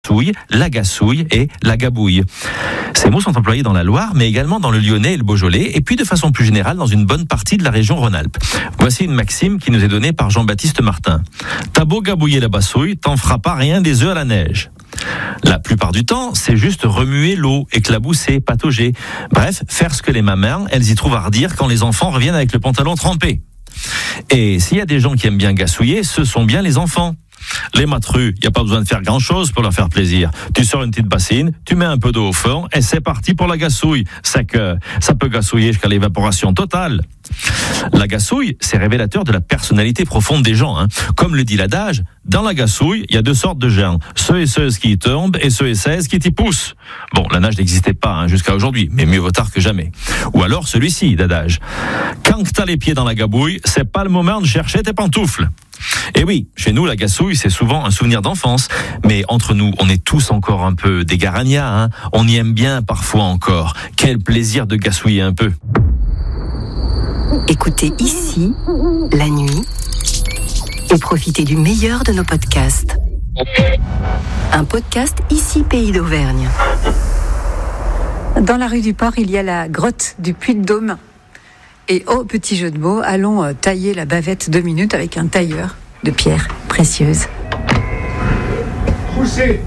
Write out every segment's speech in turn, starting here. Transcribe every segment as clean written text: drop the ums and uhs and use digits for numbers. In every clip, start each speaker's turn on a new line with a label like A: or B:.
A: la gassouille et la gabouille. Ces mots sont employés dans la Loire, mais également dans le Lyonnais et le Beaujolais, et puis de façon plus générale dans une bonne partie de la région Rhône-Alpes. Voici une maxime qui nous est donnée par Jean-Baptiste Martin. T'as beau gabouiller la bassouille, t'en feras pas rien des œufs à la neige. La plupart du temps, c'est juste remuer l'eau, éclabousser, patauger. Bref, faire ce que les mamans, elles y trouvent à redire quand les enfants reviennent avec le pantalon trempé. Et s'il y a des gens qui aiment bien gassouiller, ce sont bien les enfants. Les matrus, il n'y a pas besoin de faire grand-chose pour leur faire plaisir. Tu sors une petite bassine, tu mets un peu d'eau au fond et c'est parti pour la gassouille. C'est que ça peut gassouiller jusqu'à l'évaporation totale. La gassouille, c'est révélateur de la personnalité profonde des gens. Comme le dit l'adage, dans la gassouille, il y a deux sortes de gens. Ceux et ceuses qui y tombent et ceux et celles qui t'y poussent. Bon, la nage n'existait pas jusqu'à aujourd'hui, mais mieux vaut tard que jamais. Ou alors celui-ci d'adage. Quand t'as les pieds dans la gabouille, c'est pas le moment de chercher tes pantoufles. Et oui, chez nous, la gassouille, c'est souvent un souvenir d'enfance. Mais entre nous, on est tous encore un peu des garagnats. On y aime bien parfois encore. Quel plaisir de gassouiller un peu.
B: Écoutez ici, la nuit, et profitez du meilleur de nos podcasts. Un podcast ici, Pays d'Auvergne.
C: Dans la rue du Port, il y a la grotte du Puy-de-Dôme. Et au petit jeu de mots, allons tailler la bavette 2 minutes avec un tailleur de pierres précieuses.
D: Poussez.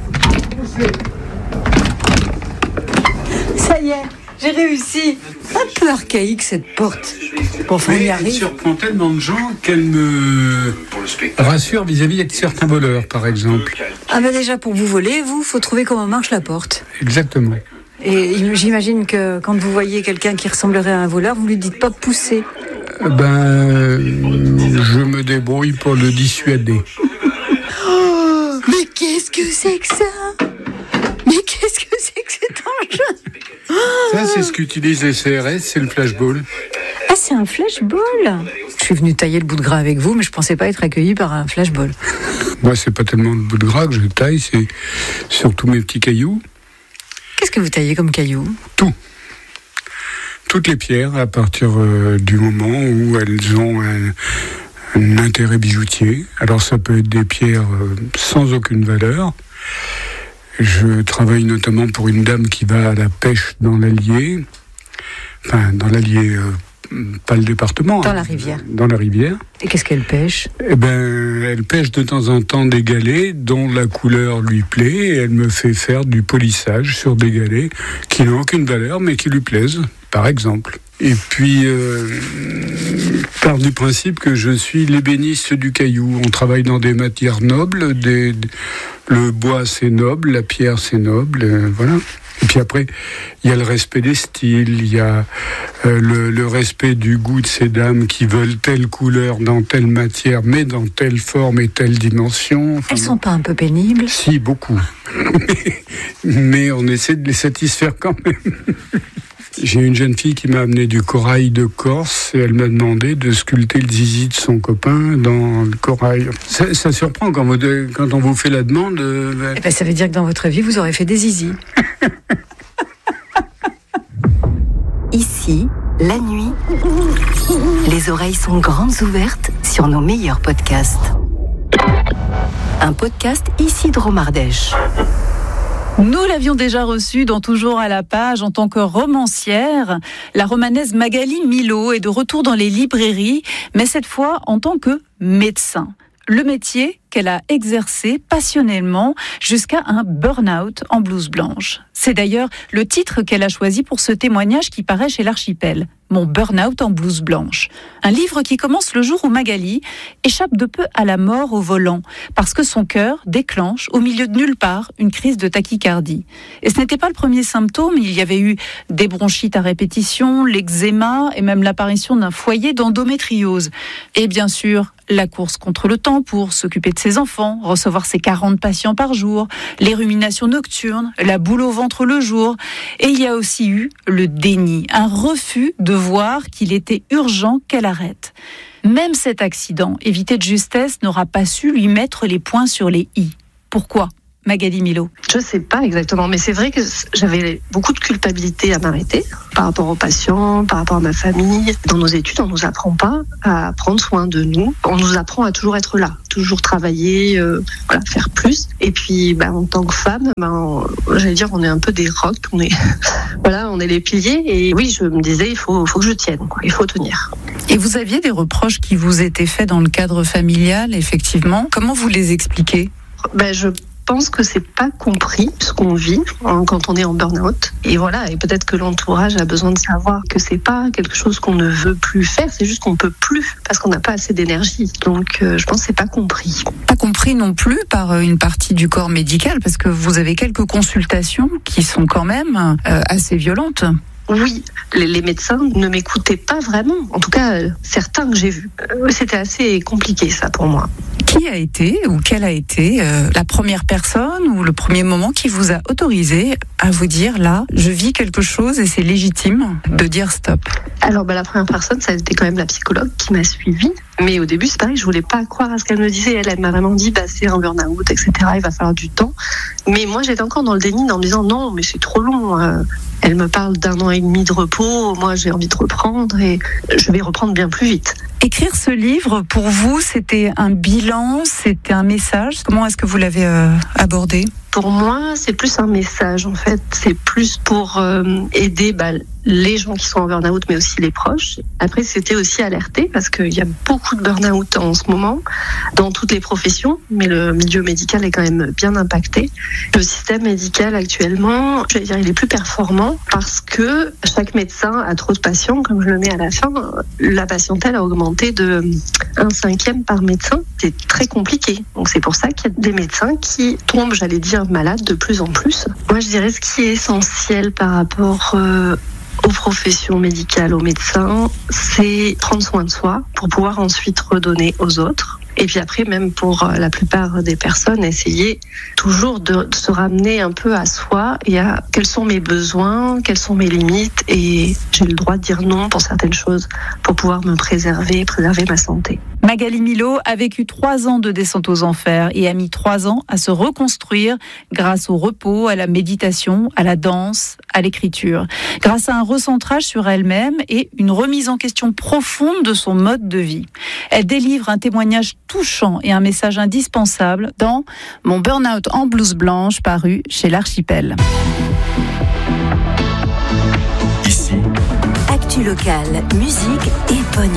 C: Ça y est, j'ai réussi. Un peu archaïque cette porte. Bon, enfin, on y arrive.
D: Elle surprend tellement de gens qu'elle me rassure vis-à-vis de certains voleurs, par exemple.
C: Ah ben déjà, pour vous voler, faut trouver comment marche la porte.
D: Exactement.
C: Et j'imagine que quand vous voyez quelqu'un qui ressemblerait à un voleur, vous lui dites pas pousser.
D: Je me débrouille pour le dissuader.
C: Oh, mais qu'est-ce que c'est que ça ? Mais qu'est-ce que c'est que cet engin ?
D: Ça, c'est ce qu'utilisent les CRS, c'est le flashball.
C: Ah, c'est un flashball ? Je suis venu tailler le bout de gras avec vous, mais je pensais pas être accueilli par un flashball.
D: Moi, c'est pas tellement le bout de gras que je taille, c'est surtout mes petits cailloux.
C: Qu'est-ce que vous taillez comme cailloux ?
D: Tout. Toutes les pierres, à partir du moment où elles ont un intérêt bijoutier. Alors ça peut être des pierres sans aucune valeur. Je travaille notamment pour une dame qui va à la pêche dans l'Allier. Enfin, dans l'Allier, pas le département.
C: Dans la rivière.
D: Dans la rivière.
C: Et qu'est-ce qu'elle pêche ?
D: Elle pêche de temps en temps des galets dont la couleur lui plaît et elle me fait faire du polissage sur des galets qui n'ont aucune valeur mais qui lui plaisent, par exemple. Et puis, je pars du principe que je suis l'ébéniste du caillou. On travaille dans des matières nobles, le bois c'est noble, la pierre c'est noble, voilà. Et puis après, il y a le respect des styles, il y a le respect du goût de ces dames qui veulent telle couleur dans telle matière, mais dans telle forme et telle dimension.
C: Elles sont pas un peu pénibles ?
D: Si, beaucoup. Mais on essaie de les satisfaire quand même. J'ai une jeune fille qui m'a amené du corail de Corse et elle m'a demandé de sculpter le zizi de son copain dans le corail. Ça surprend quand on vous fait la demande.
C: Ça veut dire que dans votre vie, vous aurez fait des zizis.
B: Ici, la nuit, les oreilles sont grandes ouvertes sur nos meilleurs podcasts. Un podcast ici de Romardèche.
E: Nous l'avions déjà reçue dans Toujours à la page en tant que romancière. La romanaise Magali Milot est de retour dans les librairies, mais cette fois en tant que médecin. Le métier qu'elle a exercé passionnellement jusqu'à un burn-out en blouse blanche. C'est d'ailleurs le titre qu'elle a choisi pour ce témoignage qui paraît chez l'Archipel. Mon burn-out en blouse blanche. Un livre qui commence le jour où Magali échappe de peu à la mort au volant parce que son cœur déclenche au milieu de nulle part une crise de tachycardie. Et ce n'était pas le premier symptôme, il y avait eu des bronchites à répétition, l'eczéma et même l'apparition d'un foyer d'endométriose. Et bien sûr, la course contre le temps pour s'occuper de ses enfants, recevoir ses 40 patients par jour, les ruminations nocturnes, la boule au ventre le jour. Et il y a aussi eu le déni, un refus de voir qu'il était urgent qu'elle arrête. Même cet accident, évité de justesse, n'aura pas su lui mettre les points sur les i. Pourquoi ? Magali Milot?
F: Je sais pas exactement, mais c'est vrai que j'avais beaucoup de culpabilité à m'arrêter par rapport aux patients, par rapport à ma famille. Dans nos études, on nous apprend pas à prendre soin de nous. On nous apprend à toujours être là, toujours travailler, faire plus. Et puis, en tant que femme, j'allais dire, on est un peu des rocs. On est les piliers. Et oui, je me disais, il faut que je tienne, il faut tenir.
E: Et vous aviez des reproches qui vous étaient faits dans le cadre familial, effectivement. Comment vous les expliquez?
F: Je pense que c'est pas compris ce qu'on vit quand on est en burn-out. Et voilà, et peut-être que l'entourage a besoin de savoir que c'est pas quelque chose qu'on ne veut plus faire, c'est juste qu'on peut plus parce qu'on n'a pas assez d'énergie. Donc je pense que c'est pas compris.
E: Pas compris non plus par une partie du corps médical, parce que vous avez quelques consultations qui sont quand même assez violentes.
F: Oui, les médecins ne m'écoutaient pas vraiment. En tout cas, certains que j'ai vus. C'était assez compliqué, ça, pour moi.
E: Qui a été ou quelle a été la première personne ou le premier moment qui vous a autorisé à vous dire, là, je vis quelque chose et c'est légitime de dire stop?
F: Alors, la première personne, ça a été quand même la psychologue qui m'a suivie. Mais au début, c'est pareil, je voulais pas croire à ce qu'elle me disait. Elle m'a vraiment dit, c'est un burn-out, etc. Il va falloir du temps. Mais moi, j'étais encore dans le déni en me disant, non, mais c'est trop long. Elle me parle d'1 an et demi de repos. Moi, j'ai envie de reprendre et je vais reprendre bien plus vite.
E: Écrire ce livre, pour vous, c'était un bilan, c'était un message. Comment est-ce que vous l'avez abordé?
F: Pour moi, c'est plus un message, en fait. C'est plus pour aider les gens qui sont en burn-out, mais aussi les proches. Après, c'était aussi alerter, parce qu'il y a beaucoup de burn-out en ce moment, dans toutes les professions, mais le milieu médical est quand même bien impacté. Le système médical, actuellement, je vais dire, il est plus performant, parce que chaque médecin a trop de patients, comme je le mets à la fin. La patientèle a augmenté de 1/5 par médecin. C'est très compliqué. Donc, c'est pour ça qu'il y a des médecins qui tombent, j'allais dire, malades de plus en plus. Moi, je dirais ce qui est essentiel par rapport aux professions médicales, aux médecins, c'est prendre soin de soi pour pouvoir ensuite redonner aux autres. Et puis après, même pour la plupart des personnes, essayer toujours de se ramener un peu à soi et à quels sont mes besoins, quelles sont mes limites, et j'ai le droit de dire non pour certaines choses pour pouvoir me préserver ma santé.
E: Magali Milot a vécu 3 ans de descente aux enfers et a mis 3 ans à se reconstruire grâce au repos, à la méditation, à la danse, à l'écriture. Grâce à un recentrage sur elle-même et une remise en question profonde de son mode de vie. Elle délivre un témoignage touchant et un message indispensable dans Mon burn-out en blouse blanche, paru chez l'Archipel.
B: Ici, actu locale, musique et bonne